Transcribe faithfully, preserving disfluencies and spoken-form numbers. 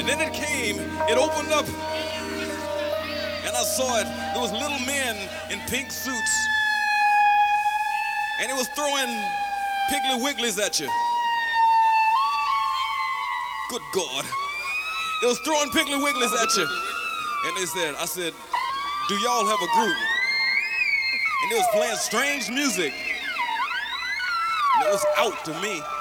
And then it came, it opened up, and I saw it. There was little men in pink suits, and it was throwing Piggly Wigglies at you. Good God. It was throwing Piggly Wigglies at you. And they said, I said, do y'all have a group? And it was playing strange music. And it was out to me.